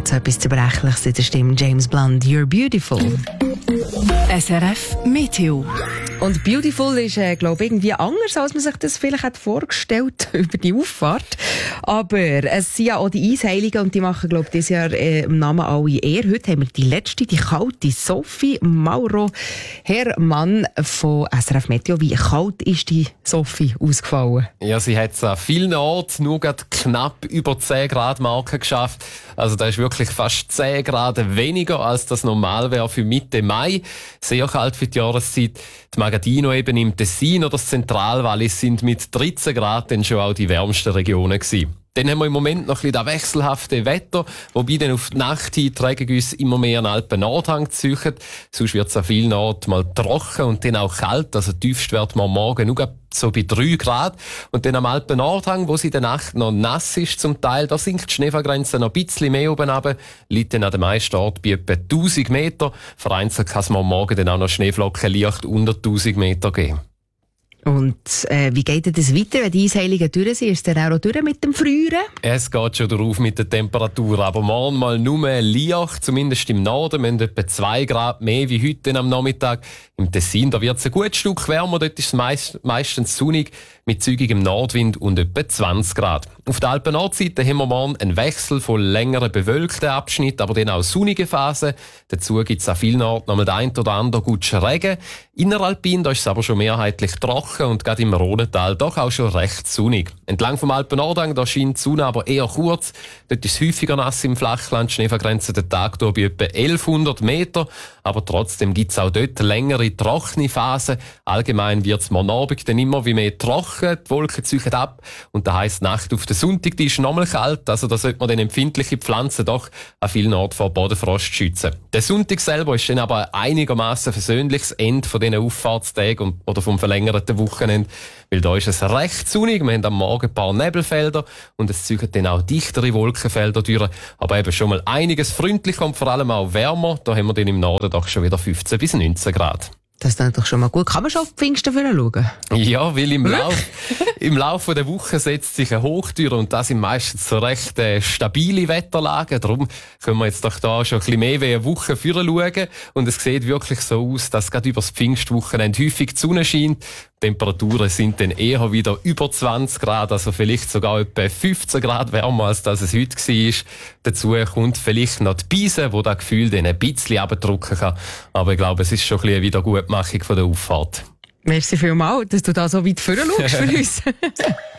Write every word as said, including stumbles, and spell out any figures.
hat so etwas Zerbrechliches in der Stimme. James Blunt, You're Beautiful. S R F Meteo. Und Beautiful ist, äh, glaube ich, irgendwie anders, als man sich das vielleicht hat vorgestellt über die Auffahrt. Aber es sind ja auch die Eisheiligen und die machen, glaube ich, dieses Jahr äh, im Namen alle Ehre. Heute haben wir die letzte, die kalte Sophie Mauro Herrmann von S R F Meteo. Wie kalt ist die Sophie ausgefallen? Ja, sie hat es an vielen Orten nur knapp über zehn Grad Marke geschafft. Also da ist wirklich fast zehn Grad weniger, als das normal wäre für Mitte Mai. Sehr kalt für die Jahreszeit. Die Magadino eben im Tessin oder das Zentralwallis sind mit dreizehn Grad dann schon auch die wärmsten Regionen gewesen. Dann haben wir im Moment noch ein bisschen das wechselhafte Wetter, wobei dann auf die Nacht hin die Regengüsse immer mehr an Alpen-Nordhang ziehen. Sonst wird es an vielen Orten mal trocken und dann auch kalt. Also tiefst wird man morgen nur so bei drei Grad. Und dann am Alpen-Nordhang, wo es in der Nacht noch nass ist zum Teil, da sinkt die Schneefallgrenze noch ein bisschen mehr oben runter. Liegt dann an den meisten Orten bei etwa tausend Meter. Vereinzelt kann es mal morgen dann auch noch Schneeflocken leicht unter tausend Meter geben. Und äh, wie geht das weiter, wenn die Eisheiligen durch sind? Ist es dann auch durch mit dem Frieren? Es geht schon darauf mit der Temperatur, aber morgen mal nur leicht, zumindest im Norden. Wir haben etwa zwei Grad mehr wie heute am Nachmittag. Im Tessin, da wird es ein gutes Stück wärmer, dort ist es meist, meistens sonnig, mit zügigem Nordwind und etwa zwanzig Grad. Auf der Alpen-Nordseite haben wir morgen einen Wechsel von längeren bewölkten Abschnitten, aber dann auch sonnige Phasen. Dazu gibt es an vielen Orten noch mal den ein oder anderen guten Regen. Inneralpin, da ist es aber schon mehrheitlich trocken und gerade im Rhodental doch auch schon recht sonnig. Entlang vom Alpen-Nordhang, da scheint die Sonne aber eher kurz. Dort ist es häufiger nass im Flachland. Schneefallgrenze den Tag durch bei etwa elfhundert Meter. Aber trotzdem gibt es auch dort längere trockene Phasen. Allgemein wird es morgen Abend dann immer wie mehr trocken. Die Wolken ziehen ab. Und das heisst, Nacht auf den Sonntag, die ist nochmal kalt. Also da sollte man dann empfindliche Pflanzen doch an vielen Orten vor Bodenfrost schützen. Der Sonntag selber ist dann aber einigermaßen versöhnliches Ende von diesen Auffahrtstagen und, oder vom verlängerten Wochenende. Weil da ist es recht sonnig. Wir haben am Morgen ein paar Nebelfelder und es ziehen dann auch dichtere Wolkenfelder durch. Aber eben schon mal einiges freundlicher und vor allem auch wärmer. Da haben wir dann im Norden doch schon wieder fünfzehn bis neunzehn Grad. Das ist dann doch schon mal gut. Kann man schon auf Pfingsten schauen? Ja, weil im Lauf, im Laufe der Woche setzt sich eine Hochtür und das sind meistens so recht äh, stabile Wetterlagen. Darum können wir jetzt doch da schon ein bisschen mehr wie eine Woche vorher schauen. Und es sieht wirklich so aus, dass gerade über das Pfingstwochenende häufig die Sonne scheint. Die Temperaturen sind dann eher wieder über zwanzig Grad, also vielleicht sogar etwa fünfzehn Grad wärmer, als das es heute war. Dazu kommt vielleicht noch die Beise, wo das Gefühl dann ein bisschen abdrücken kann. Aber ich glaube, es ist schon ein bisschen eine Wiedergutmachung von der Auffahrt. Merci vielmals, dass du da so weit vorne schaust für uns.